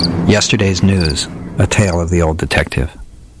Yesterday's News, a tale of the old detective.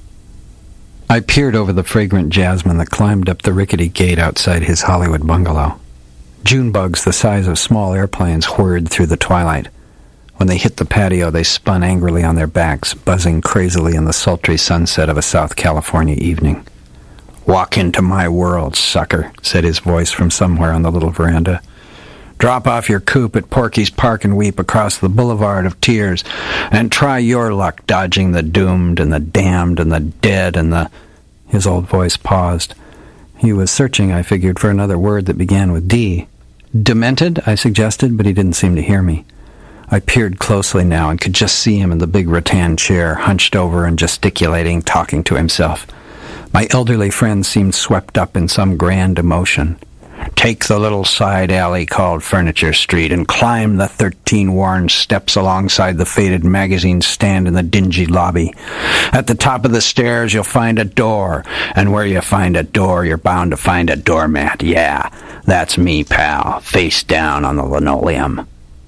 I peered over the fragrant jasmine that climbed up the rickety gate outside his Hollywood bungalow. June bugs the size of small airplanes whirred through the twilight. When they hit the patio, they spun angrily on their backs, buzzing crazily in the sultry sunset of a South California evening. "Walk into my world, sucker," said his voice from somewhere on the little veranda. "Drop off your coupe at Porky's Park and weep across the Boulevard of Tears, and try your luck dodging the doomed and the damned and the dead and the—" His old voice paused. He was searching, I figured, for another word that began with D. "Demented?" I suggested, but he didn't seem to hear me. I peered closely now and could just see him in the big rattan chair, hunched over and gesticulating, talking to himself. My elderly friend seemed swept up in some grand emotion. "Take the little side alley called Furniture Street and climb the 13 worn steps alongside the faded magazine stand in the dingy lobby. At the top of the stairs you'll find a door, and where you find a door you're bound to find a doormat. Yeah, that's me, pal, face down on the linoleum."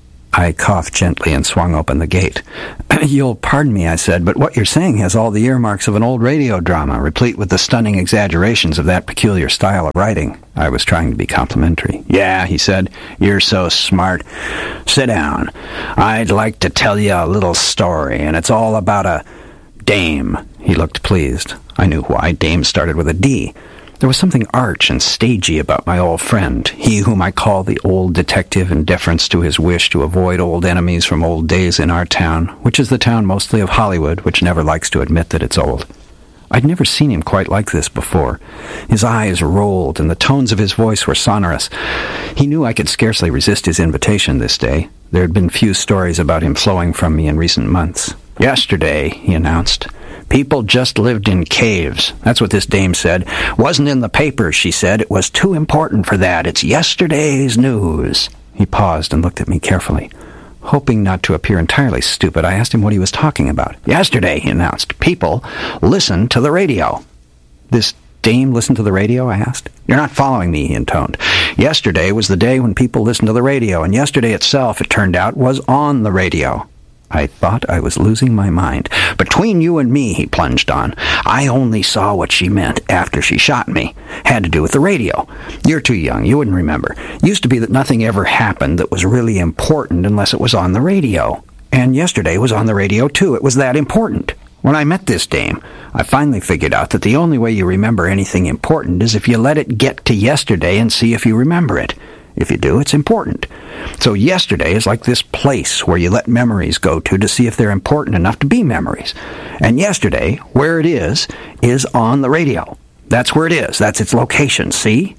I coughed gently and swung open the gate. "You'll pardon me," I said, "but what you're saying has all the earmarks of an old radio drama, replete with the stunning exaggerations of that peculiar style of writing." I was trying to be complimentary. "Yeah," he said, "you're so smart. Sit down. I'd like to tell you a little story, and it's all about a dame." He looked pleased. I knew why. Dame started with a D. There was something arch and stagey about my old friend, he whom I call the old detective in deference to his wish to avoid old enemies from old days in our town, which is the town mostly of Hollywood, which never likes to admit that it's old. I'd never seen him quite like this before. His eyes rolled, and the tones of his voice were sonorous. He knew I could scarcely resist his invitation this day. There had been few stories about him flowing from me in recent months. "Yesterday," he announced, "people just lived in caves. That's what this dame said. Wasn't in the papers, she said. It was too important for that. It's yesterday's news." He paused and looked at me carefully. Hoping not to appear entirely stupid, I asked him what he was talking about. "Yesterday," he announced, "people listened to the radio." "This dame listened to the radio?" I asked. "You're not following me," he intoned. "Yesterday was the day when people listened to the radio, and yesterday itself, it turned out, was on the radio." I thought I was losing my mind. "Between you and me," he plunged on, "I only saw what she meant after she shot me. Had to do with the radio. You're too young. You wouldn't remember. Used to be that nothing ever happened that was really important unless it was on the radio. And yesterday was on the radio, too. It was that important. When I met this dame, I finally figured out that the only way you remember anything important is if you let it get to yesterday and see if you remember it. If you do, it's important. So yesterday is like this place where you let memories go to see if they're important enough to be memories. And yesterday, where it is on the radio. That's where it is. That's its location, see?"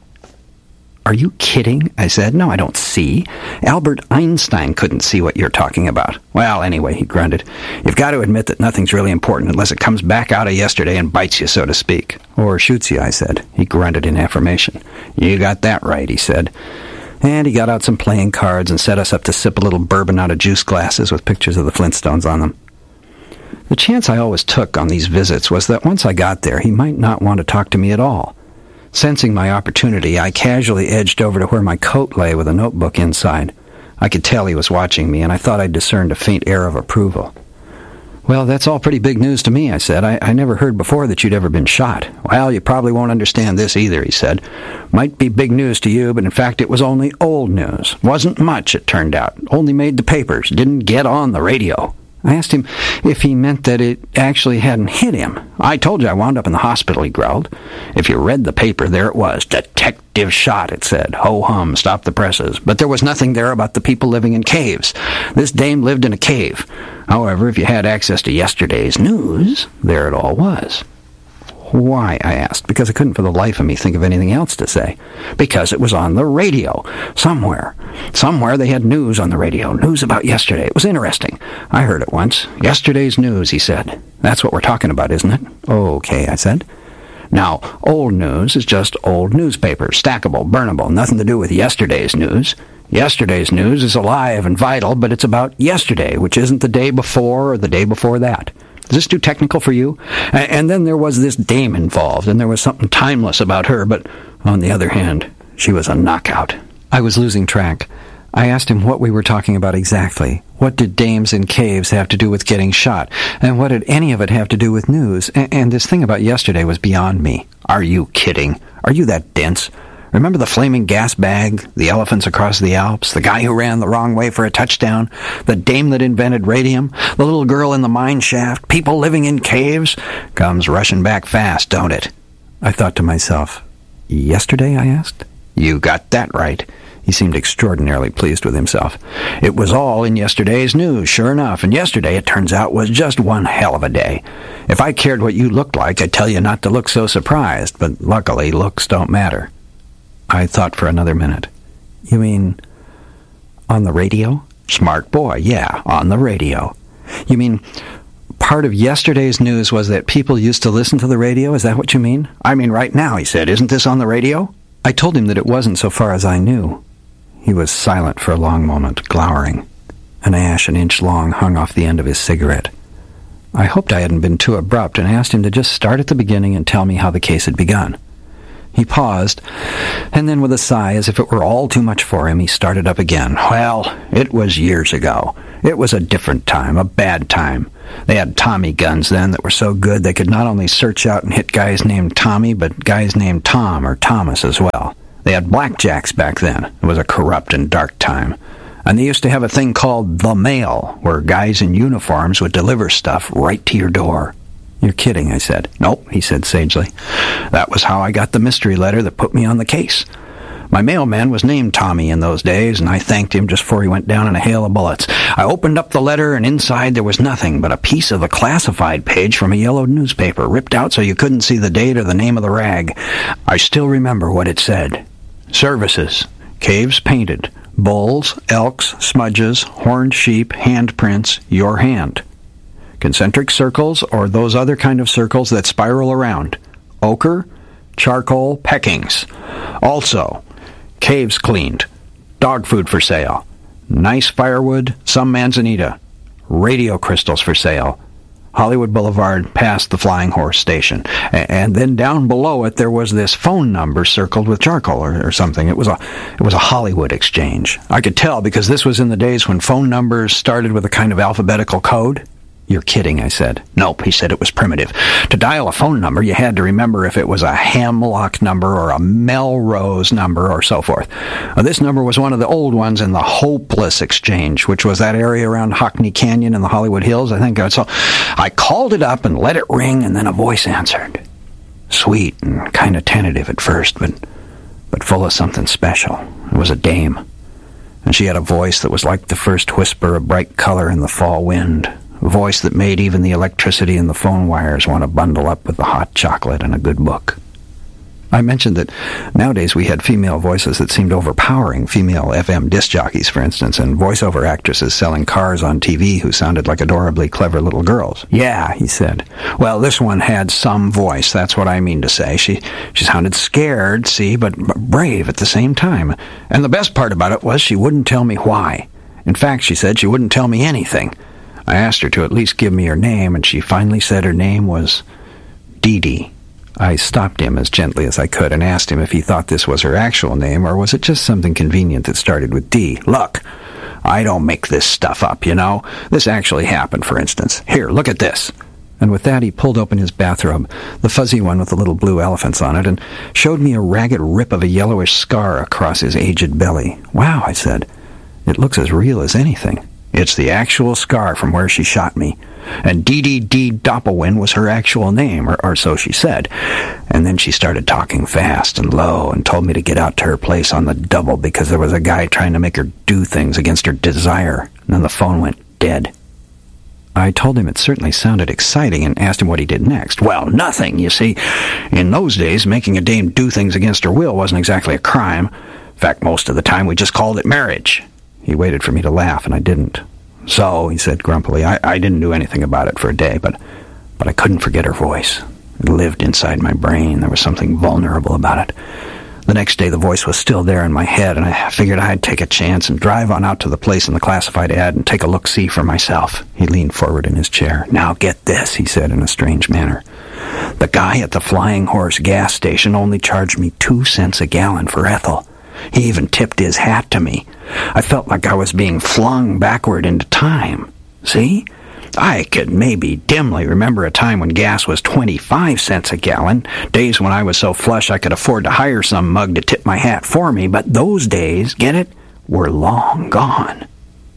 "Are you kidding?" I said. "No, I don't see. Albert Einstein couldn't see what you're talking about." "Well, anyway," he grunted, "you've got to admit that nothing's really important unless it comes back out of yesterday and bites you, so to speak." "Or shoots you," I said. He grunted in affirmation. "You got that right," he said. And he got out some playing cards and set us up to sip a little bourbon out of juice glasses with pictures of the Flintstones on them. The chance I always took on these visits was that once I got there, he might not want to talk to me at all. Sensing my opportunity, I casually edged over to where my coat lay with a notebook inside. I could tell he was watching me, and I thought I discerned a faint air of approval. "Well, that's all pretty big news to me," I said. I never heard before that you'd ever been shot." "Well, you probably won't understand this either," he said. "Might be big news to you, but in fact it was only old news. Wasn't much, it turned out. Only made the papers. Didn't get on the radio." I asked him if he meant that it actually hadn't hit him. "I told you I wound up in the hospital," he growled. "If you read the paper, there it was. Detective shot, it said. Ho-hum, stop the presses. But there was nothing there about the people living in caves. This dame lived in a cave. However, if you had access to yesterday's news, there it all was." "Why?" I asked, because I couldn't for the life of me think of anything else to say. "Because it was on the radio. Somewhere. Somewhere they had news on the radio. News about yesterday. It was interesting. I heard it once. Yesterday's news," he said. "That's what we're talking about, isn't it?" "Okay," I said. "Now, old news is just old newspapers. Stackable, burnable. Nothing to do with yesterday's news. Yesterday's news is alive and vital, but it's about yesterday, which isn't the day before or the day before that. Is this too technical for you? And then there was this dame involved, and there was something timeless about her, but on the other hand, she was a knockout." I was losing track. I asked him what we were talking about exactly. What did dames in caves have to do with getting shot? And what did any of it have to do with news? And this thing about yesterday was beyond me. Are you kidding? Are you that dense? Remember the flaming gas bag, the elephants across the Alps, the guy who ran the wrong way for a touchdown, the dame that invented radium, the little girl in the mine shaft, people living in caves? Comes rushing back fast, don't it? I thought to myself, yesterday, I asked? You got that right. He seemed extraordinarily pleased with himself. It was all in yesterday's news, sure enough, and yesterday, it turns out, was just one hell of a day. If I cared what you looked like, I'd tell you not to look so surprised, but luckily, looks don't matter. I thought for another minute. You mean on the radio? Smart boy, yeah, on the radio. You mean part of yesterday's news was that people used to listen to the radio? Is that what you mean? I mean right now, he said. Isn't this on the radio? I told him that it wasn't so far as I knew. He was silent for a long moment, glowering. An ash an inch long hung off the end of his cigarette. I hoped I hadn't been too abrupt and asked him to just start at the beginning and tell me how the case had begun. He paused, and then with a sigh, as if it were all too much for him, he started up again. Well, it was years ago. It was a different time, a bad time. They had Tommy guns then that were so good they could not only search out and hit guys named Tommy, but guys named Tom or Thomas as well. They had blackjacks back then. It was a corrupt and dark time. And they used to have a thing called the mail, where guys in uniforms would deliver stuff right to your door. You're kidding, I said. Nope, he said sagely. That was how I got the mystery letter that put me on the case. My mailman was named Tommy in those days, and I thanked him just before he went down in a hail of bullets. I opened up the letter, and inside there was nothing but a piece of the classified page from a yellowed newspaper, ripped out so you couldn't see the date or the name of the rag. I still remember what it said. Services. Caves painted. Bulls, elks, smudges, horned sheep, handprints, your hand. Concentric circles, or those other kind of circles that spiral around. Ochre, charcoal, peckings. Also, caves cleaned. Dog food for sale. Nice firewood, some manzanita. Radio crystals for sale. Hollywood Boulevard past the Flying Horse Station. And then down below it there was this phone number circled with charcoal or something. It was a Hollywood exchange. I could tell because this was in the days when phone numbers started with a kind of alphabetical code. You're kidding, I said. Nope, he said it was primitive. To dial a phone number, you had to remember if it was a Hemlock number or a Melrose number or so forth. This number was one of the old ones in the Hopeless Exchange, which was that area around Hockney Canyon and the Hollywood Hills, I think. So I called it up and let it ring, and then a voice answered. Sweet and kind of tentative at first, but full of something special. It was a dame. And she had a voice that was like the first whisper of bright color in the fall wind. A voice that made even the electricity in the phone wires want to bundle up with the hot chocolate and a good book. I mentioned that nowadays we had female voices that seemed overpowering, female FM disc jockeys, for instance, and voiceover actresses selling cars on TV who sounded like adorably clever little girls. Yeah, he said. Well, this one had some voice, that's what I mean to say. She sounded scared, see, but brave at the same time. And the best part about it was she wouldn't tell me why. In fact, she said she wouldn't tell me anything. I asked her to at least give me her name, and she finally said her name was Dee Dee. I stopped him as gently as I could and asked him if he thought this was her actual name, or was it just something convenient that started with D. Look, I don't make this stuff up, you know. This actually happened, for instance. Here, look at this. And with that, he pulled open his bathrobe, the fuzzy one with the little blue elephants on it, and showed me a ragged rip of a yellowish scar across his aged belly. Wow, I said. It looks as real as anything. It's the actual scar from where she shot me. And Dee Dee Dee Doppelwin was her actual name, or so she said. And then she started talking fast and low and told me to get out to her place on the double because there was a guy trying to make her do things against her desire. And then the phone went dead. I told him it certainly sounded exciting and asked him what he did next. Well, nothing, you see. In those days, making a dame do things against her will wasn't exactly a crime. In fact, most of the time we just called it marriage. He waited for me to laugh, and I didn't. So, he said grumpily, I didn't do anything about it for a day, but I couldn't forget her voice. It lived inside my brain. There was something vulnerable about it. The next day, the voice was still there in my head, and I figured I'd take a chance and drive on out to the place in the classified ad and take a look-see for myself. He leaned forward in his chair. Now get this, he said in a strange manner. The guy at the Flying Horse gas station only charged me 2 cents a gallon for Ethel. He even tipped his hat to me. I felt like I was being flung backward into time. See? I could maybe dimly remember a time when gas was 25 cents a gallon, days when I was so flush I could afford to hire some mug to tip my hat for me, but those days, get it, were long gone.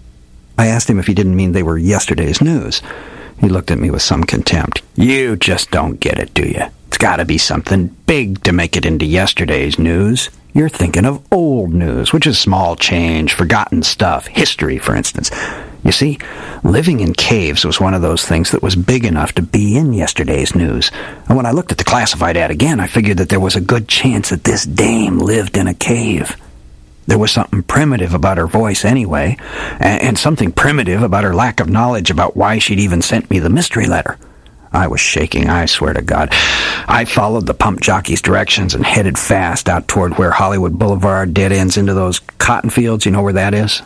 I asked him if he didn't mean they were yesterday's news. He looked at me with some contempt. You just don't get it, do you? It's got to be something big to make it into yesterday's news. You're thinking of old news, which is small change, forgotten stuff, history, for instance. You see, living in caves was one of those things that was big enough to be in yesterday's news. And when I looked at the classified ad again, I figured that there was a good chance that this dame lived in a cave. There was something primitive about her voice anyway, and something primitive about her lack of knowledge about why she'd even sent me the mystery letter. I was shaking, I swear to God. I followed the pump jockey's directions and headed fast out toward where Hollywood Boulevard dead ends into those cotton fields. You know where that is?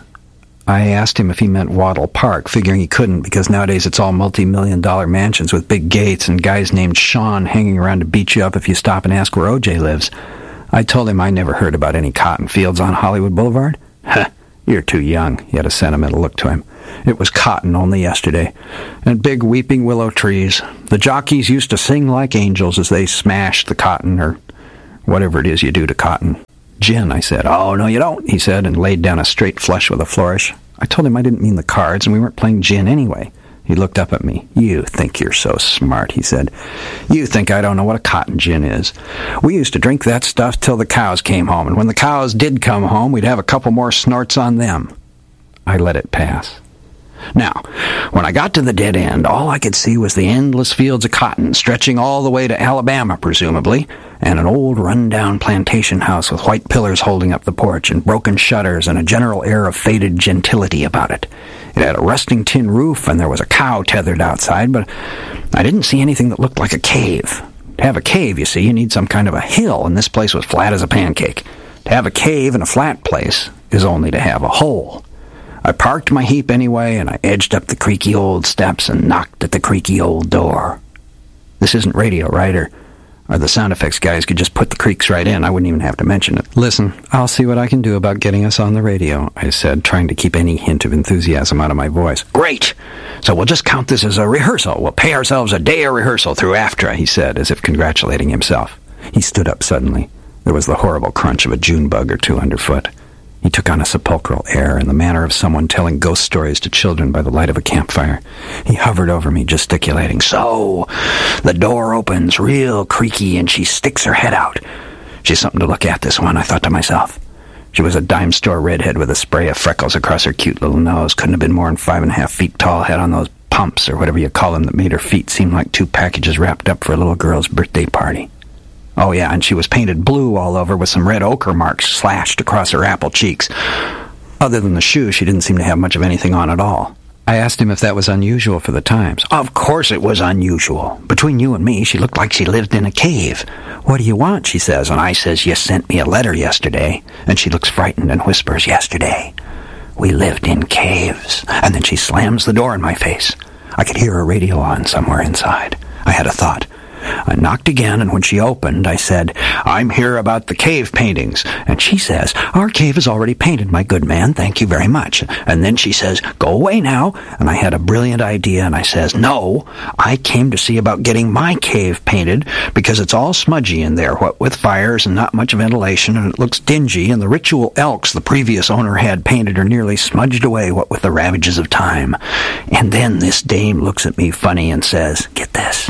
I asked him if he meant Waddle Park, figuring he couldn't because nowadays it's all multi-million-dollar mansions with big gates and guys named Sean hanging around to beat you up if you stop and ask where O.J. lives. I told him I never heard about any cotton fields on Hollywood Boulevard. Huh, you're too young. He had a sentimental look to him. It was cotton only yesterday, and big weeping willow trees. The jockeys used to sing like angels as they smashed the cotton, or whatever it is you do to cotton. Gin, I said. Oh, no, you don't, he said, and laid down a straight flush with a flourish. I told him I didn't mean the cards, and we weren't playing gin anyway. He looked up at me. You think you're so smart, he said. You think I don't know what a cotton gin is. We used to drink that stuff till the cows came home, and when the cows did come home, we'd have a couple more snorts on them. I let it pass. Now, when I got to the dead end, all I could see was the endless fields of cotton, stretching all the way to Alabama, presumably, and an old run-down plantation house with white pillars holding up the porch and broken shutters and a general air of faded gentility about it. It had a rusting tin roof, and there was a cow tethered outside, but I didn't see anything that looked like a cave. To have a cave, you see, you need some kind of a hill, and this place was flat as a pancake. To have a cave in a flat place is only to have a hole. I parked my heap anyway, and I edged up the creaky old steps and knocked at the creaky old door. This isn't radio, right? Or the sound effects guys could just put the creaks right in. I wouldn't even have to mention it. Listen, I'll see what I can do about getting us on the radio, I said, trying to keep any hint of enthusiasm out of my voice. Great! So we'll just count this as a rehearsal. We'll pay ourselves a day of rehearsal through AFTRA, he said, as if congratulating himself. He stood up suddenly. There was the horrible crunch of a June bug or two underfoot. He took on a sepulchral air in the manner of someone telling ghost stories to children by the light of a campfire. He hovered over me, gesticulating. So, the door opens real creaky, and she sticks her head out. She's something to look at, this one, I thought to myself. She was a dime store redhead with a spray of freckles across her cute little nose. Couldn't have been more than 5.5 feet tall, had on those pumps, or whatever you call them, that made her feet seem like 2 packages wrapped up for a little girl's birthday party. Oh, yeah, and she was painted blue all over with some red ochre marks slashed across her apple cheeks. Other than the shoes, she didn't seem to have much of anything on at all. I asked him if that was unusual for the times. Of course it was unusual. Between you and me, she looked like she lived in a cave. What do you want, she says, and I says, you sent me a letter yesterday. And she looks frightened and whispers, yesterday. We lived in caves. And then she slams the door in my face. I could hear a radio on somewhere inside. I had a thought. I knocked again, and when she opened, I said, I'm here about the cave paintings. And she says, our cave is already painted, my good man, thank you very much. And then she says, go away now. And I had a brilliant idea, and I says, no, I came to see about getting my cave painted, because it's all smudgy in there, what with fires and not much ventilation, and it looks dingy, and the ritual elks the previous owner had painted are nearly smudged away, what with the ravages of time. And then this dame looks at me funny and says, get this.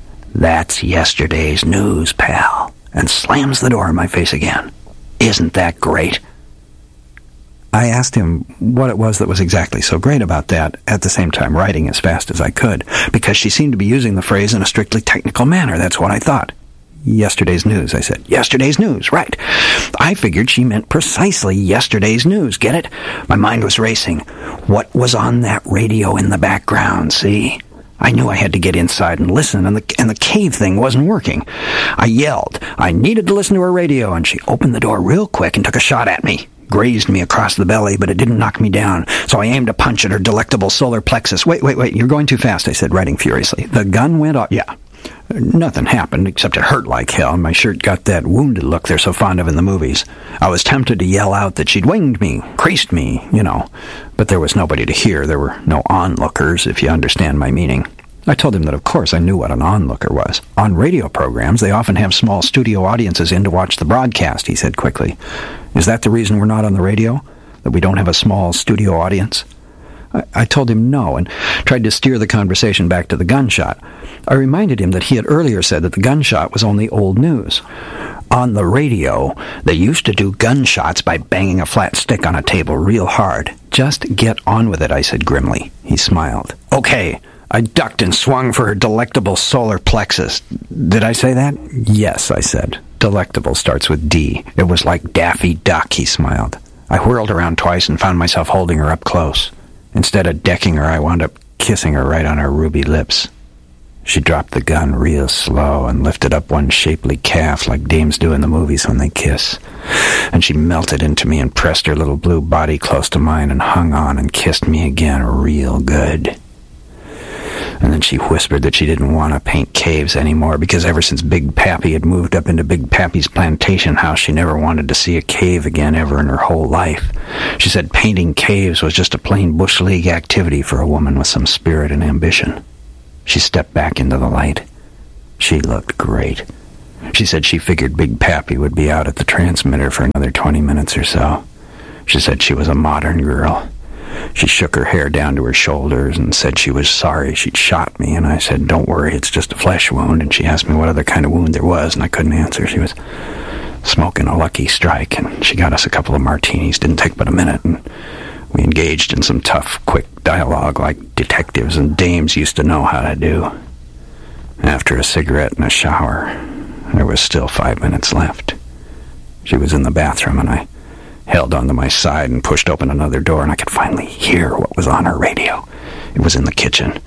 That's yesterday's news, pal, and slams the door in my face again. Isn't that great? I asked him what it was that was exactly so great about that, at the same time writing as fast as I could, because she seemed to be using the phrase in a strictly technical manner. That's what I thought. Yesterday's news, I said. Yesterday's news, right. I figured she meant precisely yesterday's news, get it? My mind was racing. What was on that radio in the background, see? I knew I had to get inside and listen, and the cave thing wasn't working. I yelled. I needed to listen to her radio, and she opened the door real quick and took a shot at me. Grazed me across the belly, but it didn't knock me down, so I aimed a punch at her delectable solar plexus. Wait, you're going too fast, I said, writing furiously. The gun went off. Yeah. Nothing happened, except it hurt like hell, and my shirt got that wounded look they're so fond of in the movies. I was tempted to yell out that she'd winged me, creased me, but there was nobody to hear. There were no onlookers, if you understand my meaning. I told him that, of course, I knew what an onlooker was. On radio programs, they often have small studio audiences in to watch the broadcast, he said quickly. Is that the reason we're not on the radio? That we don't have a small studio audience? I told him no, and tried to steer the conversation back to the gunshot. I reminded him that he had earlier said that the gunshot was only old news. On the radio, they used to do gunshots by banging a flat stick on a table real hard. Just get on with it, I said grimly. He smiled. Okay. I ducked and swung for her delectable solar plexus. Did I say that? Yes, I said. Delectable starts with D. It was like Daffy Duck, he smiled. I whirled around twice and found myself holding her up close. Instead of decking her, I wound up kissing her right on her ruby lips. She dropped the gun real slow and lifted up one shapely calf like dames do in the movies when they kiss. And she melted into me and pressed her little blue body close to mine and hung on and kissed me again real good. And then she whispered that she didn't want to paint caves anymore because ever since Big Pappy had moved up into Big Pappy's plantation house, she never wanted to see a cave again ever in her whole life. She said painting caves was just a plain Bush League activity for a woman with some spirit and ambition. She stepped back into the light. She looked great. She said she figured Big Pappy would be out at the transmitter for another 20 minutes or so. She said she was a modern girl. She shook her hair down to her shoulders and said she was sorry she'd shot me, and I said, don't worry, it's just a flesh wound, and she asked me what other kind of wound there was, and I couldn't answer. She was smoking a Lucky Strike, and she got us a couple of martinis. Didn't take but a minute, and we engaged in some tough, quick dialogue like detectives and dames used to know how to do. After a cigarette and a shower, there was still 5 minutes left. She was in the bathroom, and I held onto my side and pushed open another door, and I could finally hear what was on her radio. It was in the kitchen.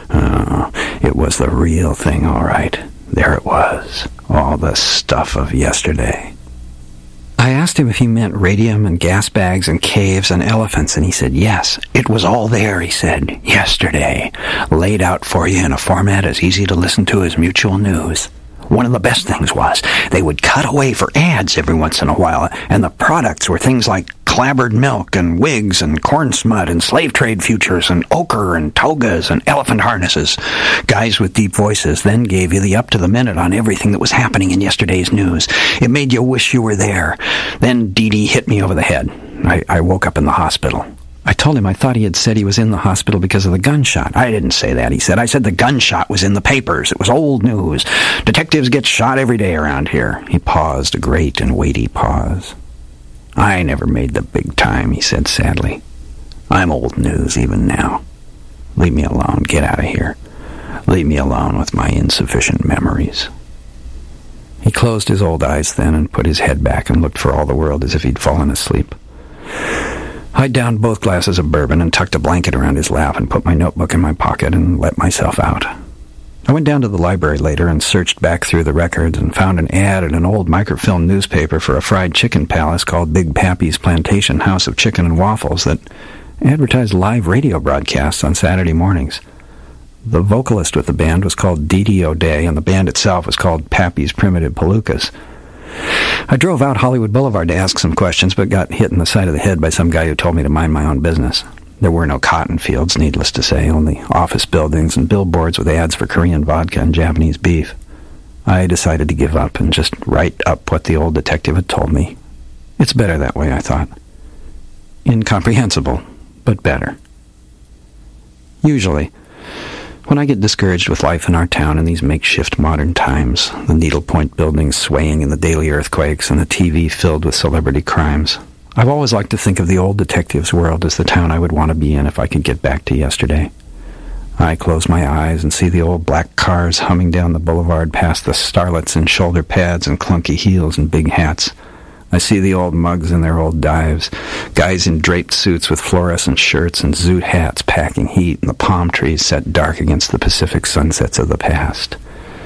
It was the real thing, all right. There it was, all the stuff of yesterday. I asked him if he meant radium and gas bags and caves and elephants, and he said yes. It was all there, he said, yesterday, laid out for you in a format as easy to listen to as Mutual News. One of the best things was they would cut away for ads every once in a while, and the products were things like clabbered milk and wigs and corn smut and slave trade futures and ochre and togas and elephant harnesses. Guys with deep voices then gave you the up-to-the-minute on everything that was happening in yesterday's news. It made you wish you were there. Then Dee Dee hit me over the head. I woke up in the hospital. I told him I thought he had said he was in the hospital because of the gunshot. I didn't say that, he said. I said the gunshot was in the papers. It was old news. Detectives get shot every day around here. He paused, a great and weighty pause. I never made the big time, he said sadly. I'm old news even now. Leave me alone. Get out of here. Leave me alone with my insufficient memories. He closed his old eyes then and put his head back and looked for all the world as if he'd fallen asleep. I downed both glasses of bourbon and tucked a blanket around his lap and put my notebook in my pocket and let myself out. I went down to the library later and searched back through the records and found an ad in an old microfilm newspaper for a fried chicken palace called Big Pappy's Plantation House of Chicken and Waffles that advertised live radio broadcasts on Saturday mornings. The vocalist with the band was called Dee Dee O'Day, and the band itself was called Pappy's Primitive Palookas. I drove out Hollywood Boulevard to ask some questions, but got hit in the side of the head by some guy who told me to mind my own business. There were no cotton fields, needless to say, only office buildings and billboards with ads for Korean vodka and Japanese beef. I decided to give up and just write up what the old detective had told me. It's better that way, I thought. Incomprehensible, but better. Usually, when I get discouraged with life in our town in these makeshift modern times, the needlepoint buildings swaying in the daily earthquakes and the TV filled with celebrity crimes, I've always liked to think of the old detective's world as the town I would want to be in if I could get back to yesterday. I close my eyes and see the old black cars humming down the boulevard past the starlets in shoulder pads and clunky heels and big hats. I see the old mugs in their old dives, guys in draped suits with fluorescent shirts and zoot hats packing heat, and the palm trees set dark against the Pacific sunsets of the past.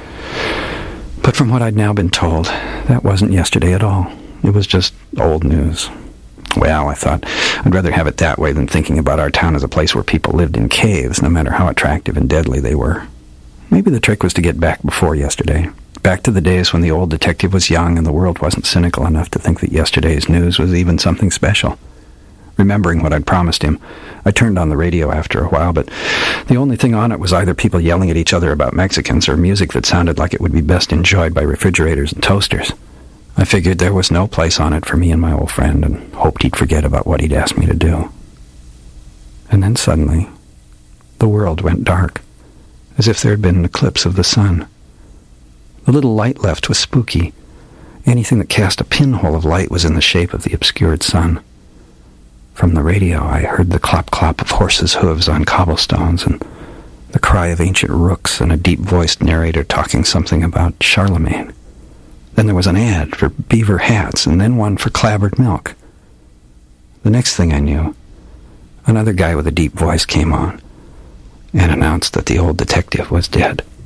But from what I'd now been told, that wasn't yesterday at all. It was just old news. Well, I thought, I'd rather have it that way than thinking about our town as a place where people lived in caves, no matter how attractive and deadly they were. Maybe the trick was to get back before yesterday. Back to the days when the old detective was young and the world wasn't cynical enough to think that yesterday's news was even something special. Remembering what I'd promised him, I turned on the radio after a while, but the only thing on it was either people yelling at each other about Mexicans or music that sounded like it would be best enjoyed by refrigerators and toasters. I figured there was no place on it for me and my old friend and hoped he'd forget about what he'd asked me to do. And then suddenly, the world went dark, as if there had been an eclipse of the sun. The little light left was spooky. Anything that cast a pinhole of light was in the shape of the obscured sun. From the radio, I heard the clop-clop of horses' hooves on cobblestones and the cry of ancient rooks and a deep-voiced narrator talking something about Charlemagne. Then there was an ad for beaver hats and then one for clabbered milk. The next thing I knew, another guy with a deep voice came on and announced that the old detective was dead.